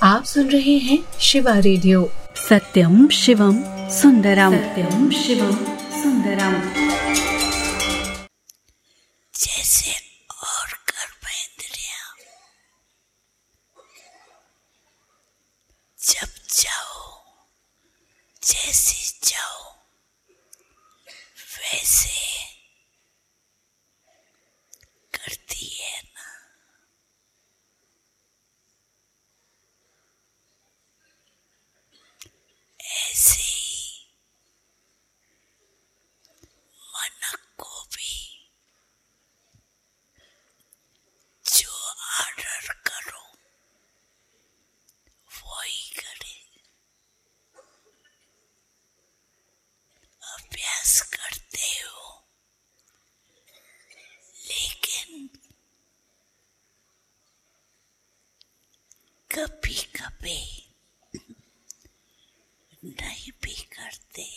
आप सुन रहे हैं शिवा रेडियो। सत्यम शिवम सुंदरम, सत्यम शिवम सुंदरम। जैसे और कर्मेंद्रियां जब चाहो जैसे चाहो वैसे करती है ना। ऐसे ही मन को भी जो ऑर्डर करो वही करे। अभ्यास करते हो लेकिन कभी कभी नहीं भी करते।